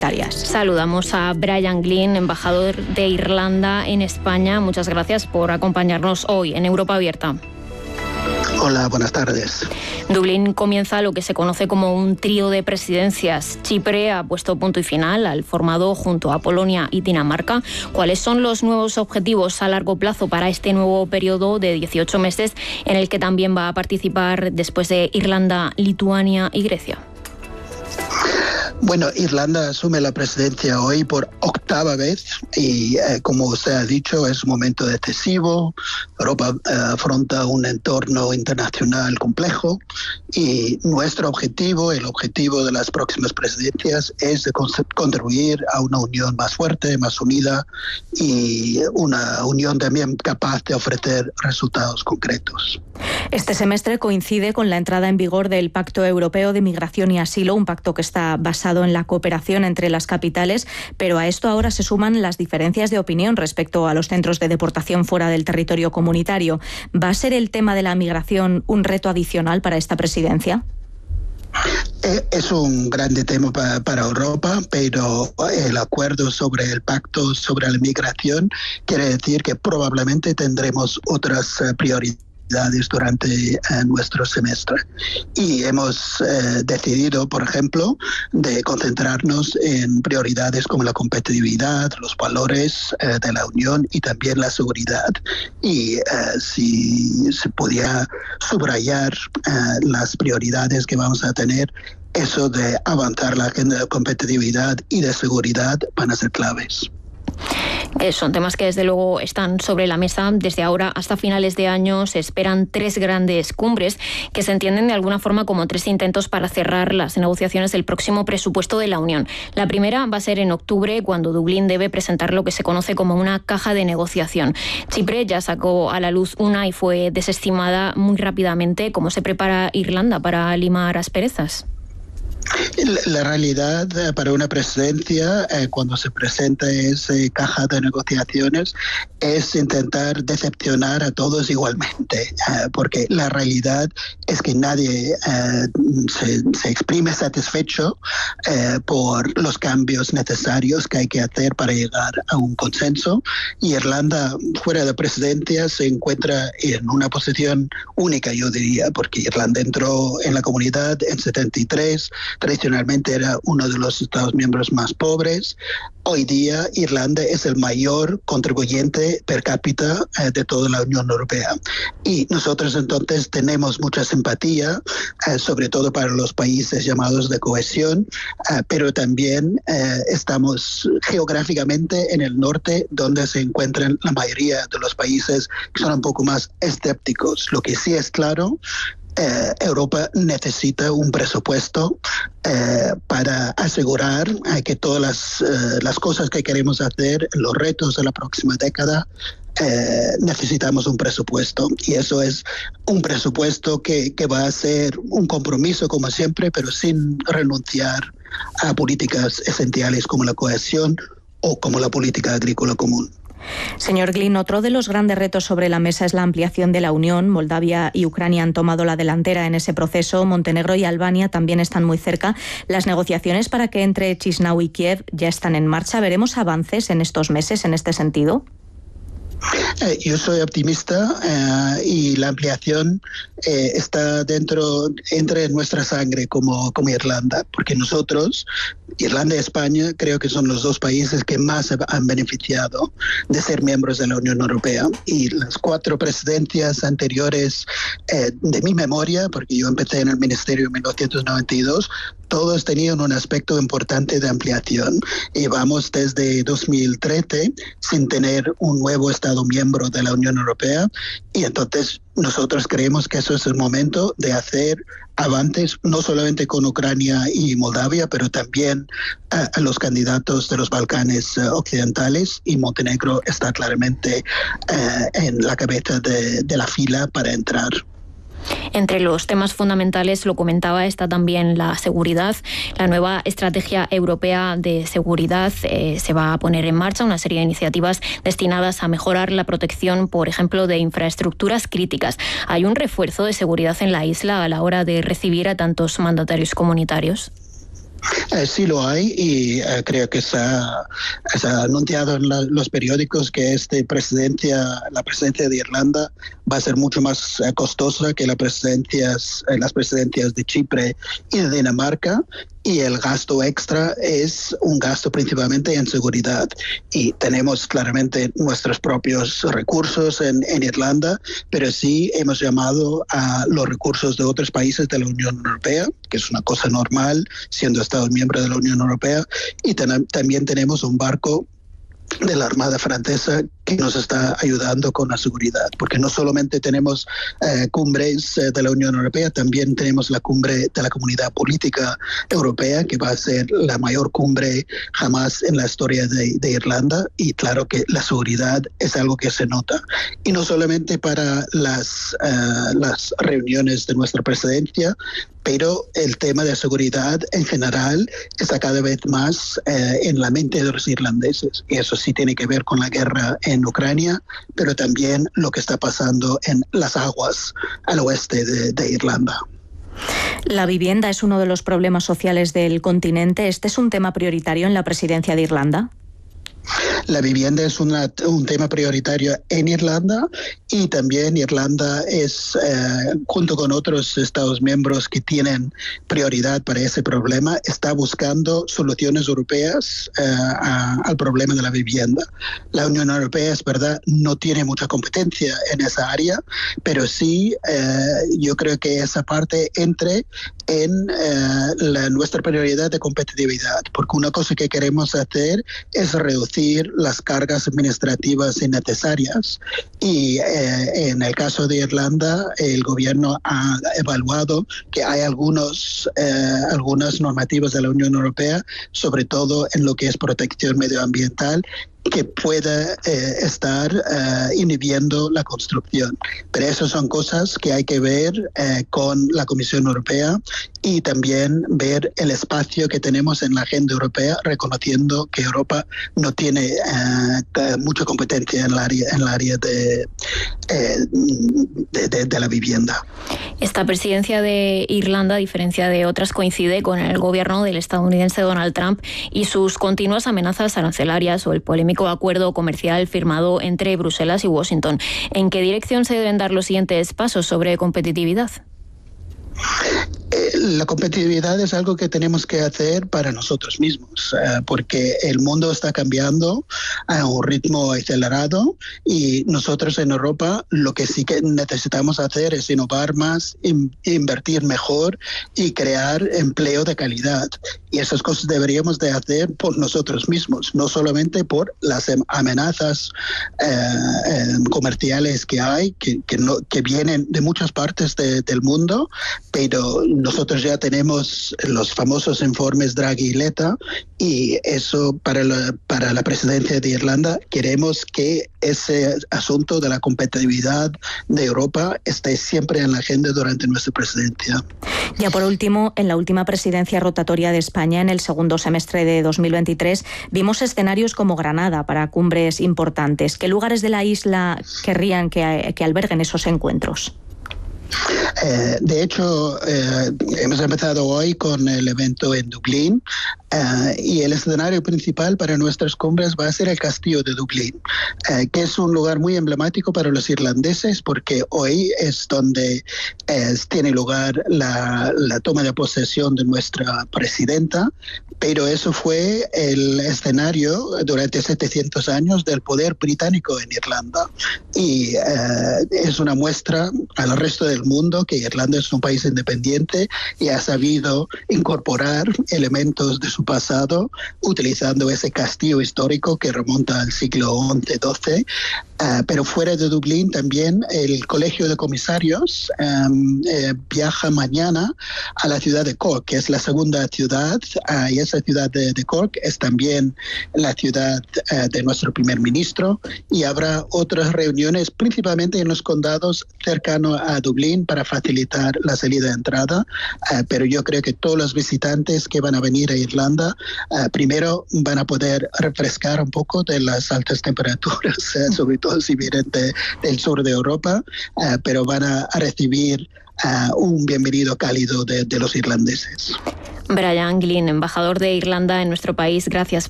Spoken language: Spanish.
Saludamos a Brian Glynn, embajador de Irlanda en España. Muchas gracias por acompañarnos hoy en Europa Abierta. Hola, buenas tardes. Dublín comienza lo que se conoce como un trío de presidencias. Chipre ha puesto punto y final al formado junto a Polonia y Dinamarca. ¿Cuáles son los nuevos objetivos a largo plazo para este nuevo periodo de 18 meses en el que también va a participar después de Irlanda, Lituania y Grecia? Bueno, Irlanda asume la presidencia hoy por octava vez y, como usted ha dicho, es un momento decisivo. Europa afronta un entorno internacional complejo y nuestro objetivo, el objetivo de las próximas presidencias, es de contribuir a una unión más fuerte, más unida y una unión también capaz de ofrecer resultados concretos. Este semestre coincide con la entrada en vigor del Pacto Europeo de Migración y Asilo, un pacto que está basado en la cooperación entre las capitales, pero a esto ahora se suman las diferencias de opinión respecto a los centros de deportación fuera del territorio comunitario. ¿Va a ser el tema de la migración un reto adicional para esta presidencia? Es un grande tema para Europa, pero el acuerdo sobre el pacto sobre la migración quiere decir que probablemente tendremos otras prioridades durante nuestro semestre. Y hemos decidido, por ejemplo, de concentrarnos en prioridades como la competitividad, los valores de la Unión y también la seguridad. Y si se pudiera subrayar las prioridades que vamos a tener, eso de avanzar la agenda de competitividad y de seguridad van a ser claves. Son temas que desde luego están sobre la mesa. Desde ahora hasta finales de año se esperan 3 grandes cumbres que se entienden de alguna forma como 3 intentos para cerrar las negociaciones del próximo presupuesto de la Unión. La primera va a ser en octubre, cuando Dublín debe presentar lo que se conoce como una caja de negociación. Chipre ya sacó a la luz una y fue desestimada muy rápidamente. ¿Cómo se prepara Irlanda para limar asperezas? La realidad para una presidencia, cuando se presenta esa caja de negociaciones, es intentar decepcionar a todos igualmente, porque la realidad es que nadie se exprime satisfecho por los cambios necesarios que hay que hacer para llegar a un consenso. Y Irlanda, fuera de presidencia, se encuentra en una posición única, yo diría, porque Irlanda entró en la comunidad en 73, tradicionalmente era uno de los Estados miembros más pobres. Hoy día Irlanda es el mayor contribuyente per cápita de toda la Unión Europea. Y nosotros entonces tenemos mucha simpatía, sobre todo para los países llamados de cohesión, pero también estamos geográficamente en el norte, donde se encuentran la mayoría de los países que son un poco más escépticos. Lo que sí es claro, Europa necesita un presupuesto para asegurar que todas las cosas que queremos hacer, los retos de la próxima década, necesitamos un presupuesto. Y eso es un presupuesto que va a ser un compromiso, como siempre, pero sin renunciar a políticas esenciales como la cohesión o como la política agrícola común. Señor Glynn, otro de los grandes retos sobre la mesa es la ampliación de la Unión. Moldavia y Ucrania han tomado la delantera en ese proceso. Montenegro y Albania también están muy cerca. Las negociaciones para que entre Chisinau y Kiev ya están en marcha. ¿Veremos avances en estos meses en este sentido? Yo soy optimista y la ampliación está entre nuestra sangre como Irlanda, porque nosotros, Irlanda y España, creo que son los 2 países que más se han beneficiado de ser miembros de la Unión Europea. Y las 4 presidencias anteriores de mi memoria, porque yo empecé en el ministerio en 1992, todos tenían un aspecto importante de ampliación. Y vamos desde 2013 sin tener un nuevo Estado miembro de la Unión Europea, y entonces nosotros creemos que eso es el momento de hacer avances, no solamente con Ucrania y Moldavia, pero también a los candidatos de los Balcanes occidentales, y Montenegro está claramente en la cabeza de la fila para entrar. Entre los temas fundamentales, lo comentaba, está también la seguridad. La nueva estrategia europea de seguridad se va a poner en marcha una serie de iniciativas destinadas a mejorar la protección, por ejemplo, de infraestructuras críticas. ¿Hay un refuerzo de seguridad en la isla a la hora de recibir a tantos mandatarios comunitarios? Sí lo hay y creo que se ha anunciado en los periódicos que la presidencia de Irlanda va a ser mucho más costosa que las presidencias de Chipre y de Dinamarca, y el gasto extra es un gasto principalmente en seguridad. Y tenemos claramente nuestros propios recursos en Irlanda, pero sí hemos llamado a los recursos de otros países de la Unión Europea, que es una cosa normal siendo Estados miembros de la Unión Europea, y también tenemos un barco de la Armada Francesa que nos está ayudando con la seguridad, porque no solamente tenemos cumbres de la Unión Europea, también tenemos la cumbre de la Comunidad Política Europea, que va a ser la mayor cumbre jamás en la historia de Irlanda, y claro que la seguridad es algo que se nota, y no solamente para las reuniones de nuestra presidencia, pero el tema de seguridad en general está cada vez más en la mente de los irlandeses, y eso sí tiene que ver con la guerra en Ucrania, pero también lo que está pasando en las aguas al oeste de Irlanda. La vivienda es uno de los problemas sociales del continente. ¿Este es un tema prioritario en la presidencia de Irlanda? La vivienda es un tema prioritario en Irlanda, y también Irlanda es, junto con otros Estados miembros que tienen prioridad para ese problema, está buscando soluciones europeas al problema de la vivienda. La Unión Europea, es verdad, no tiene mucha competencia en esa área, pero sí yo creo que esa parte entre en nuestra prioridad de competitividad, porque una cosa que queremos hacer es reducir las cargas administrativas innecesarias, y en el caso de Irlanda el gobierno ha evaluado que hay algunas normativas de la Unión Europea, sobre todo en lo que es protección medioambiental, que pueda estar inhibiendo la construcción. Pero esas son cosas que hay que ver con la Comisión Europea, y también ver el espacio que tenemos en la agenda europea, reconociendo que Europa no tiene mucha competencia en el área de la vivienda. Esta presidencia de Irlanda, a diferencia de otras, coincide con el gobierno del estadounidense Donald Trump y sus continuas amenazas arancelarias o el polémico acuerdo comercial firmado entre Bruselas y Washington. ¿En qué dirección se deben dar los siguientes pasos sobre competitividad? La competitividad es algo que tenemos que hacer para nosotros mismos, porque el mundo está cambiando a un ritmo acelerado, y nosotros en Europa lo que sí que necesitamos hacer es innovar más, invertir mejor y crear empleo de calidad. Y esas cosas deberíamos de hacer por nosotros mismos, no solamente por las amenazas comerciales que hay, que vienen de muchas partes del mundo, pero nosotros ya tenemos los famosos informes Draghi y Letta, y eso para la presidencia de Irlanda queremos que ese asunto de la competitividad de Europa esté siempre en la agenda durante nuestra presidencia. Ya por último, en la última presidencia rotatoria de España, en el segundo semestre de 2023, vimos escenarios como Granada para cumbres importantes. ¿Qué lugares de la isla querrían que alberguen esos encuentros? De hecho, hemos empezado hoy con el evento en Dublín, y el escenario principal para nuestras cumbres va a ser el Castillo de Dublín, que es un lugar muy emblemático para los irlandeses, porque hoy es donde tiene lugar la toma de posesión de nuestra presidenta, pero eso fue el escenario durante 700 años del poder británico en Irlanda, y es una muestra al resto del mundo que Irlanda es un país independiente y ha sabido incorporar elementos de su pasado utilizando ese castillo histórico que remonta al siglo XI-XII. Pero fuera de Dublín también el Colegio de Comisarios viaja mañana a la ciudad de Cork, que es la segunda ciudad, y esa ciudad de Cork es también la ciudad de nuestro primer ministro, y habrá otras reuniones principalmente en los condados cercanos a Dublín, Dublín para facilitar la salida de entrada, pero yo creo que todos los visitantes que van a venir a Irlanda, primero van a poder refrescar un poco de las altas temperaturas, sobre todo si vienen del sur de Europa, pero van a recibir un bienvenido cálido de los irlandeses. Brian Glynn, embajador de Irlanda en nuestro país, gracias